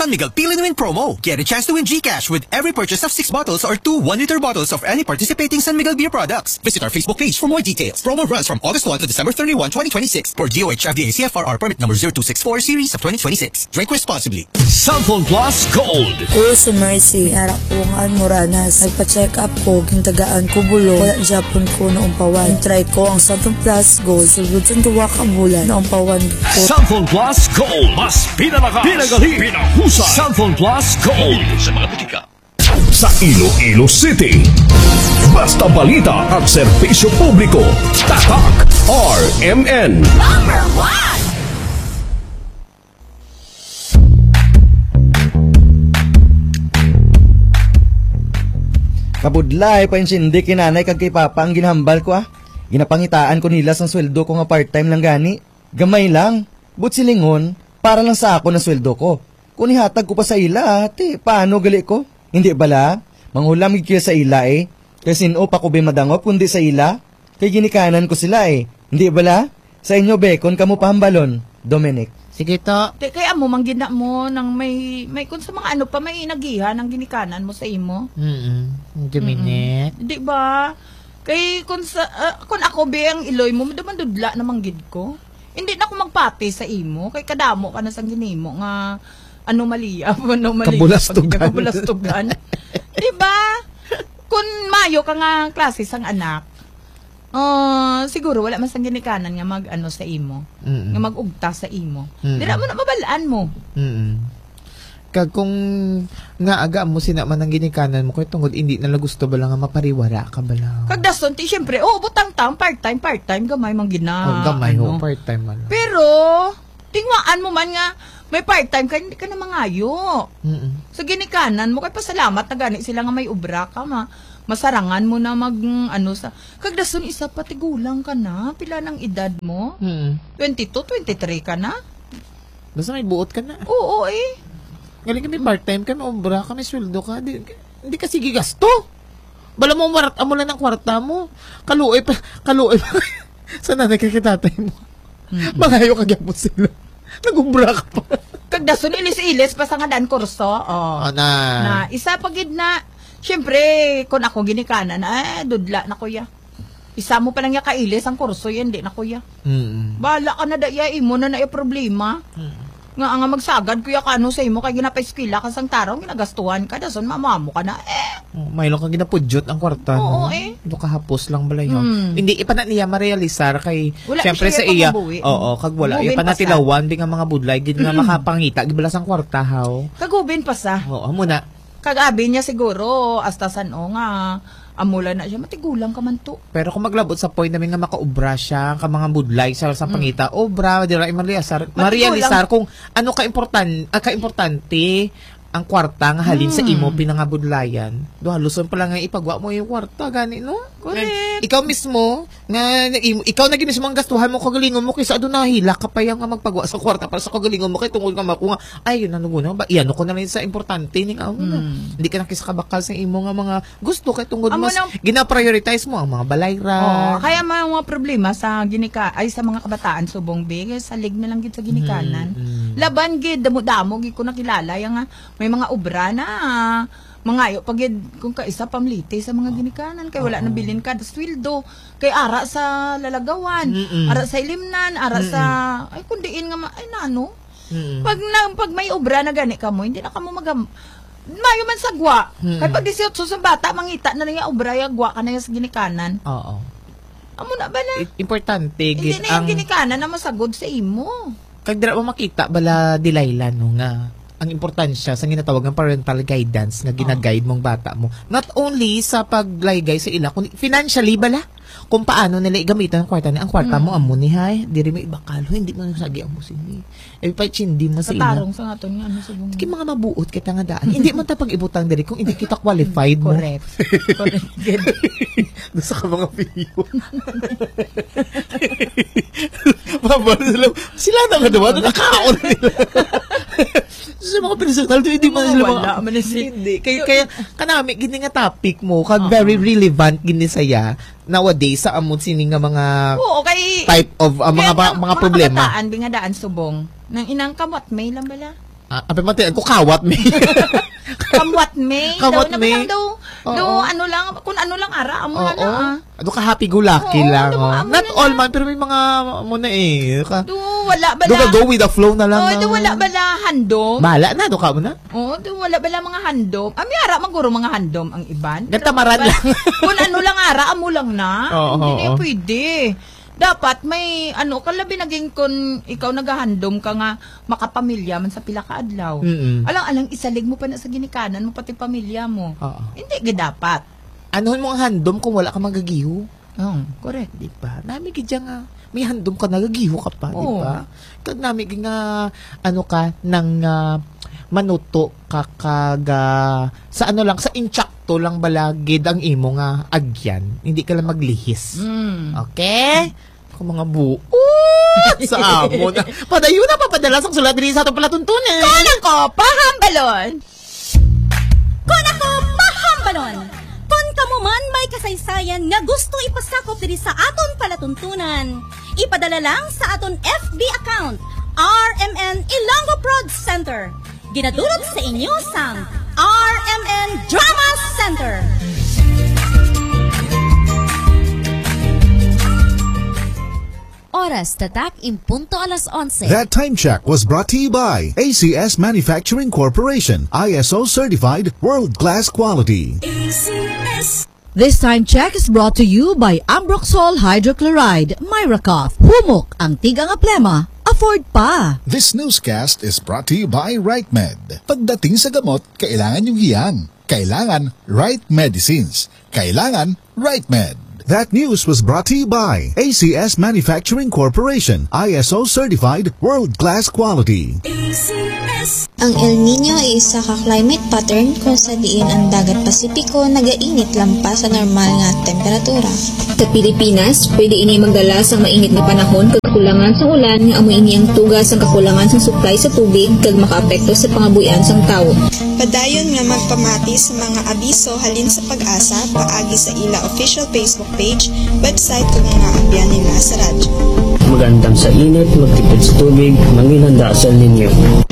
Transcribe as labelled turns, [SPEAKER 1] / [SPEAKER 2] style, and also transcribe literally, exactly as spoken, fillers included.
[SPEAKER 1] San Miguel Peel and Win promo. Get a chance to win GCash with every purchase of six bottles or two one-liter bottles of any participating San Miguel beer products. Visit our Facebook page for more details. Promo runs from August first to December thirty-first, twenty twenty-six for D O H F D A C F R R permit number zero two six four series of twenty twenty-six. Drink responsibly.
[SPEAKER 2] Samphon Plus Gold.
[SPEAKER 3] Kuya si Mercy, harap ko ang Moranas. Nagpa-check up ko, gintagaan ko bulo. Wala Japon ko noong pawan. Try ko ang Samphon Plus Gold. Sulbutan tuwa ka bulan noong pawan ko.
[SPEAKER 2] Samphon Plus Gold. Mas pinalakas, pinagaling, pinahusay. Samphon Plus Gold. Sa mga butika. Sa Iloilo City. Basta balita at serbisyo publiko. Tatak R M N.
[SPEAKER 4] Number one.
[SPEAKER 5] Kabudlay pa insindi kinanay kag kay papa ang ginhambal ko ah. Ginapangitaan ko nila sang sweldo ko nga part-time lang gani. Gamay lang. But silingon, para lang sa ako na sweldo ko. Kung ihatag ko pa sa ila, ate, paano gali ko? Hindi bala? Manghulamig kayo sa ila eh. Kasi sino pa ko ba madangop kundi sa ila? Kay ginikanan ko sila eh. Hindi bala? Sa inyo bekon kamo pahambalon, Dominic.
[SPEAKER 6] Sige to.
[SPEAKER 7] Te, kaya mo, manggina mo, nang may, may kung sa mga ano pa, may inagihan ng ginikanan mo sa imo.
[SPEAKER 6] Mm-mm. Dominic.
[SPEAKER 7] Di ba? Kay kung, sa, uh, kung ako be ang iloy mo, daman dudla na manggid ko. Hindi na ako magpati sa imo. Kay kadamo ka na sa ginimo nga anomalya. anomalya
[SPEAKER 5] Kabulastugan.
[SPEAKER 7] Kabulastugan. Di ba? Kung mayo ka nga klase sang anak, Uh, siguro wala man sang ginikanan nga mag ano sa imo.
[SPEAKER 6] Mm-mm.
[SPEAKER 7] Nga mag-ugta sa imo.
[SPEAKER 6] Mm-mm.
[SPEAKER 7] Dira mo na mabalaan mo.
[SPEAKER 6] Mm. Kag kung nga aga mo sina man ang ginikanan mo kay tungod hindi na gusto bala nga mapariwara ka bala.
[SPEAKER 7] Kag dason ti syempre, oh butang tang part-time part-time gamay man gina.
[SPEAKER 6] Oh, gamay
[SPEAKER 7] ano.
[SPEAKER 6] ho part-time man.
[SPEAKER 7] Pero tingwaan mo man nga may part-time ka hindi ka na mangayo.
[SPEAKER 6] Mm.
[SPEAKER 7] Sa ginikanan mo kay pasalamat na gani sila nga may ubra ka ma. Masarangan mo na mag, ano sa, kagdason isa pati gulang ka na, pila ng edad mo?
[SPEAKER 6] Mm.
[SPEAKER 7] twenty-two, twenty-three ka na?
[SPEAKER 6] Basta may buot ka na.
[SPEAKER 7] Oo eh.
[SPEAKER 6] Galing kami part-time, kami obra, kami sweldo ka, di, hindi ka sige gasto. Bala mo marat mo lang ng kwarta mo. Kaluoy pa, kaluoy pa. Sana nagkakitatay mo. Mm-hmm. Mangayo ka gyapon sila. Nag-obra ka pa.
[SPEAKER 7] Kagdason ilis-ilis pa sa nga dan kurso. Oh.
[SPEAKER 6] Oh, na.
[SPEAKER 7] Na, isa pagid na, siyempre, kung ako ginikanan, eh, dudla na kuya. Isa mo pa lang yung kailis ang kurso yan, di na kuya.
[SPEAKER 6] Mm-hmm.
[SPEAKER 7] Bahala ka na daya, imo na na yung problema. Mm-hmm. Nga nga magsagad, kuya ka ano sa imo, kaya ginapaiskila ka sang taraw, ginagastuhan ka, dason mamamo ka na, eh.
[SPEAKER 6] Oh, may lang kang ginapudyot ang kwarta.
[SPEAKER 7] Oo,
[SPEAKER 6] no?
[SPEAKER 7] eh.
[SPEAKER 6] Do kahapos lang bala yun.
[SPEAKER 7] Mm.
[SPEAKER 6] Hindi, ipa na niya marealisar kay,
[SPEAKER 7] wala
[SPEAKER 6] siyempre sa iya, oo, kag wala,
[SPEAKER 7] Gubin
[SPEAKER 6] ipa na tilawan, di nga mga budlay, gid nga makapangita, gibala sang kwarta, haw.
[SPEAKER 7] Kagubin pa sa.
[SPEAKER 6] Oo, muna.
[SPEAKER 7] Kagabi niya siguro, hasta san o nga, amula na siya, matigulang ka man to.
[SPEAKER 6] Pero kung maglabot sa point namin nga makaubra siya, ka mga budlay sa sa pangita, mm. obra, di ra imaliasar, marealisar kung ano ka-important, ah, ka-importante ang kwarta nga halin mm. sa imo pinangabudlayan. Do haluson pa lang nga ipagwa mo yung kwarta gani no?
[SPEAKER 7] Correct.
[SPEAKER 6] Ikaw mismo nga ikaw na gid mismo ang gastuhan mo kagalingon mo kaysa aduna hila ka pa yang nga magpagwa sa kwarta para sa kagalingon mo kay tungod nga mako nga ay yun ano guna ba iano ko na lang sa importante ning aw mm. hindi ka na kisa kabakal sa imo nga mga gusto kay tungod mas na, gina-prioritize mo ang mga balayran.
[SPEAKER 7] Oh, kaya may mga problema sa ginika ay sa mga kabataan subong big sa lig na lang gid sa ginikanan. Mm, mm. Laban gid damo-damo gid ko nakilala yang nga may mga obra na mangayo pag kung kaisa pamlite sa mga ginikanan kay wala uh-oh. Na bilin ka sweldo kay ara sa lalagawan, mm-mm. ara sa ilimnan, ara mm-mm. sa ay kundiin nga ay nano. Mm-mm. Pag na, pag may obra na gani ka mo, hindi na ka mo magam mayo man sagwa. Mm-mm. Kay pag eighteen sa bata mangita na nga obra yagwa ka na sa ginikanan.
[SPEAKER 6] Oo.
[SPEAKER 7] Amo na bala.
[SPEAKER 6] Importante
[SPEAKER 7] gid ang hindi na yung ginikanan na masagod sa imo.
[SPEAKER 6] Kag dira mo makita bala dilaylan no nga ang importansya sa ginatawag ng parental guidance nga gina-guide mong bata mo. Not only sa paglaygay sa ila, kundi financially bala, kung paano nila igamitan ang kwarta ni ang kwarta mm. mo amo ni hay, diri mo ibakalo, hindi mo sagi amo sini. E pa chindi mo sa ila.
[SPEAKER 7] Tarong sa aton nga ano sa bunga.
[SPEAKER 6] Kay mga mabuot kita nga daan. Hindi mo ta pag-ibutang diri kung hindi kita qualified mo.
[SPEAKER 7] Correct. Correct.
[SPEAKER 6] Dosa ka mga video. Mabal sila. Sila na nga daw, nakakaon nila. Sa mga personal, hindi mo sila mga... Hindi. Kaya, kaya kanami, gini nga topic mo, kag uh-huh. very relevant gini saya, nowadays, sa amon sini nga mga
[SPEAKER 7] oo, kay,
[SPEAKER 6] type of uh, mga ba, mga, mga problema.
[SPEAKER 7] Mga kabataan, bingadaan subong, nang inang kamot, may lang bala.
[SPEAKER 6] Ah, ape mati ko kawat me.
[SPEAKER 7] Kamwat me.
[SPEAKER 6] Kamwat
[SPEAKER 7] daw,
[SPEAKER 6] me.
[SPEAKER 7] naman daw,
[SPEAKER 6] Oo.
[SPEAKER 7] daw, ano lang, kung ano lang ara, amo na
[SPEAKER 6] Oo.
[SPEAKER 7] na. ah.
[SPEAKER 6] Ano ka happy go lucky
[SPEAKER 7] Oo,
[SPEAKER 6] lang.
[SPEAKER 7] ano,
[SPEAKER 6] Oh.
[SPEAKER 7] amo
[SPEAKER 6] Not
[SPEAKER 7] na
[SPEAKER 6] all
[SPEAKER 7] na.
[SPEAKER 6] man pero may mga muna eh. Ka.
[SPEAKER 7] Do, wala bala.
[SPEAKER 6] Do ka go with the flow na lang.
[SPEAKER 7] Oh,
[SPEAKER 6] na-
[SPEAKER 7] do, wala bala handom.
[SPEAKER 6] Bahala na, do ka mo na.
[SPEAKER 7] Oo, do, wala bala mga handom. Ami ara, maguro mga handom ang iban.
[SPEAKER 6] Nagtamaran lang.
[SPEAKER 7] Kung ano lang ara, amo lang na.
[SPEAKER 6] Oo,
[SPEAKER 7] Hindi
[SPEAKER 6] oo,
[SPEAKER 7] na
[SPEAKER 6] oo.
[SPEAKER 7] pwede. Dapat may, ano, kalabi naging kun ikaw nagahandom ka nga makapamilya man sa pila ka adlaw.
[SPEAKER 6] Mm-mm.
[SPEAKER 7] Alang-alang isalig mo pa na sa ginikanan mo pati pamilya mo.
[SPEAKER 6] Oo.
[SPEAKER 7] Hindi ga dapat.
[SPEAKER 6] Anuhin mo ang handom kung wala ka magagiho.
[SPEAKER 7] Oo, correct.
[SPEAKER 6] Di ba? Nami gidya nga. May handom ka, nagagiho ka pa, di
[SPEAKER 7] Oo.
[SPEAKER 6] ba? Kag nami nga, ano ka, nang ah, manuto ka kaga, sa ano lang, sa inchakto lang balagid ang imo nga agyan. Hindi ka lang maglihis.
[SPEAKER 7] Mm.
[SPEAKER 6] Okay? Kung mga buot sa amo na. Padayo na papadala sa sulat din sa itong palatuntunan.
[SPEAKER 7] Kunan ko, pahambalon!
[SPEAKER 4] Kung ako pahambalon, kung kamo man may kasaysayan nga gusto ipasakop diri sa aton palatuntunan, ipadala lang sa aton F B account, R M N Ilonggo Prod Center. Ginadulog sa inyo sang R M N Drama Center. Oras tatak impunto alas onse.
[SPEAKER 2] That time check was brought to you by A C S Manufacturing Corporation, I S O certified, world-class quality.
[SPEAKER 8] This time check is brought to you by Ambroxol Hydrochloride, Myracough, Humok, ang tigang aplema, afford pa.
[SPEAKER 9] This newscast is brought to you by RightMed. Pagdating sa gamot, kailangan yung hiyang. Kailangan right medicines. Kailangan RightMed.
[SPEAKER 2] That news was brought to you by A C S Manufacturing Corporation, I S O certified, world-class quality.
[SPEAKER 10] Ang El Nino ay isa ka climate pattern kung sa diin ang dagat Pasipiko nagainit lampas sa normal nga temperatura.
[SPEAKER 11] Sa Pilipinas, pwede ini magdala sa mainit na panahon kag kakulangan sa ulan nga amo ini ang tugas ang kakulangan sa supply sa tubig kag makaapekto sa pangabuhian sang tawo.
[SPEAKER 12] Padayon nga magpamati sa mga abiso halin sa pag-asa paagi sa ila official Facebook page, website kag mga abyan nila sa radyo.
[SPEAKER 13] Magandam sa init, magtipid sa tubig, manginhanda sa El Nino.